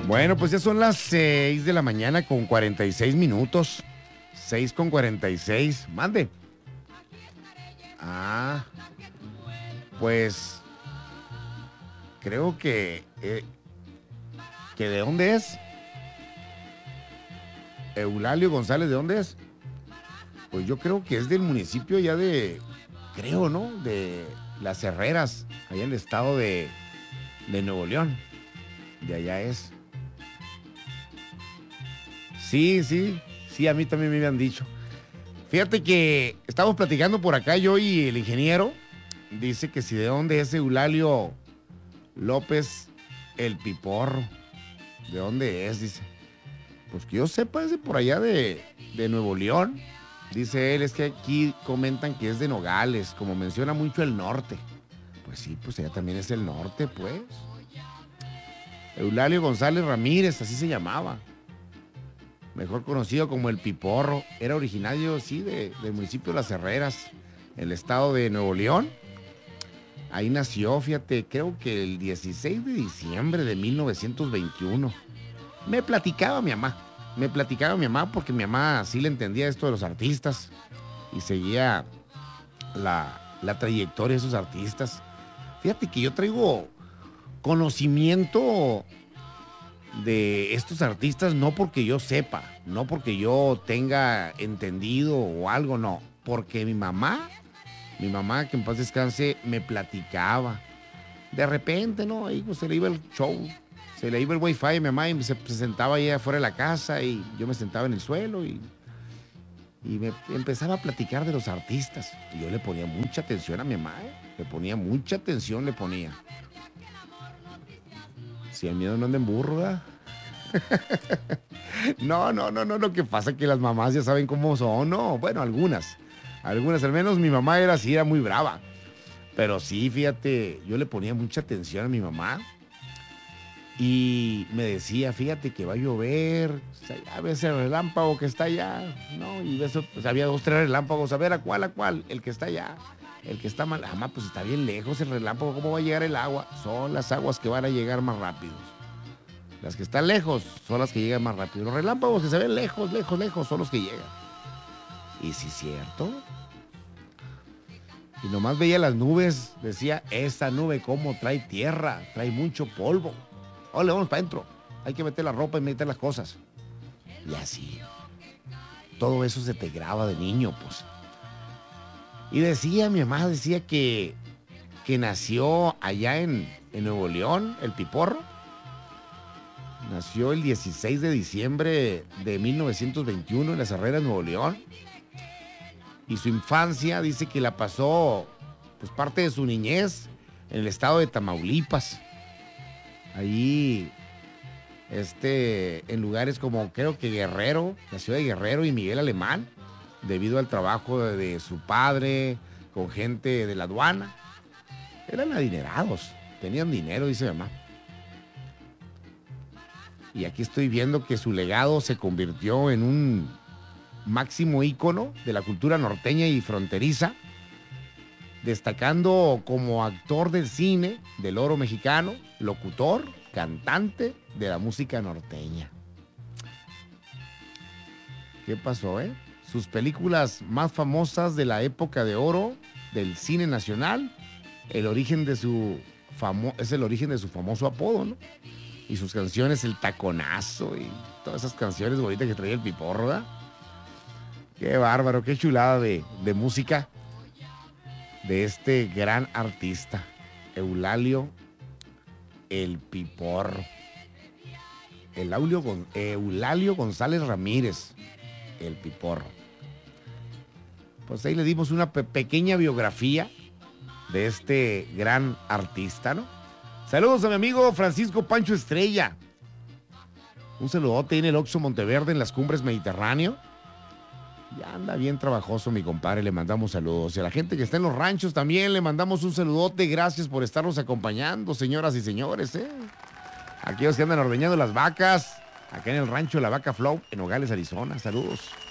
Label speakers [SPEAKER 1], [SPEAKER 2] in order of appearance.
[SPEAKER 1] Bueno, pues ya son las 6 de la mañana con 46 minutos. 6 con 46. Mande. Ah, pues creo que ¿de dónde es? Eulalio González, ¿de dónde es? Pues yo creo que es del municipio ya creo, ¿no? De Las Herreras, allá en el estado de Nuevo León. De allá es. Sí, a mí también me habían dicho. Fíjate que estamos platicando por acá yo y el ingeniero. Dice que si de dónde es Eulalio López el Piporro. ¿De dónde es? Dice. Pues que yo sepa, es de por allá de Nuevo León. Dice él, es que aquí comentan que es de Nogales, como menciona mucho el norte. Pues sí, pues allá también es el norte, pues. Eulalio González Ramírez, así se llamaba. Mejor conocido como el Piporro. Era originario, sí, del municipio de Las Herreras, el estado de Nuevo León. Ahí nació, fíjate, creo que el 16 de diciembre de 1921. Me platicaba mi mamá porque mi mamá sí le entendía esto de los artistas y seguía la trayectoria de esos artistas. Fíjate que yo traigo conocimiento de estos artistas no porque yo sepa, no porque yo tenga entendido o algo, no. Porque mi mamá, que en paz descanse, me platicaba. De repente, ¿no? Ahí pues, se le iba el show, se le iba el wifi a mi mamá y se sentaba ahí afuera de la casa y yo me sentaba en el suelo y me empezaba a platicar de los artistas. Y yo le ponía mucha atención a mi mamá, ¿eh? Le ponía mucha atención, le ponía. Si el miedo no anda en burro, ¿verdad? No, lo que pasa es que las mamás ya saben cómo son, ¿no? Bueno, algunas, al menos mi mamá era así, era muy brava. Pero sí, fíjate, yo le ponía mucha atención a mi mamá y me decía, fíjate que va a llover, o sea, ya ves el relámpago que está allá, ¿no? Y eso, pues había 2, 3 relámpagos, a ver, ¿a cuál? El que está allá, el que está mal, mamá, pues está bien lejos el relámpago, ¿cómo va a llegar el agua? Son las aguas que van a llegar más rápido. Las que están lejos son las que llegan más rápido. Los relámpagos que se ven lejos son los que llegan. Y sí, cierto. Y nomás veía las nubes, decía, esta nube cómo trae tierra, trae mucho polvo. Ole, vamos para adentro. Hay que meter la ropa y meter las cosas. Y así. Todo eso se te graba de niño, pues. Y mi mamá decía que nació allá en Nuevo León, el Piporro. Nació el 16 de diciembre de 1921 en Las Herreras, Nuevo León. Y su infancia dice que la pasó, pues parte de su niñez, en el estado de Tamaulipas. Allí, en lugares como creo que Guerrero, la ciudad de Guerrero y Miguel Alemán, debido al trabajo de su padre con gente de la aduana. Eran adinerados, tenían dinero, dice mi mamá. Y aquí estoy viendo que su legado se convirtió en un máximo ícono de la cultura norteña y fronteriza, destacando como actor del cine, del oro mexicano, locutor, cantante de la música norteña. ¿Qué pasó, eh? Sus películas más famosas de la época de oro del cine nacional, es el origen de su famoso apodo, ¿no? Y sus canciones, El Taconazo y todas esas canciones bonitas que traía el Piporro, ¿verdad? Qué bárbaro, qué chulada de música de este gran artista, Eulalio el Piporro. Eulalio González Ramírez, el Piporro. Pues ahí le dimos una pequeña biografía de este gran artista, ¿no? Saludos a mi amigo Francisco Pancho Estrella. Un saludote en el Oxxo Monteverde en las Cumbres Mediterráneo. Ya anda bien trabajoso mi compadre, le mandamos saludos. Y a la gente que está en los ranchos también le mandamos un saludote. Gracias por estarnos acompañando, señoras y señores, ¿eh? Aquellos que andan ordeñando las vacas, acá en el rancho La Vaca Flow, en Nogales, Arizona. Saludos.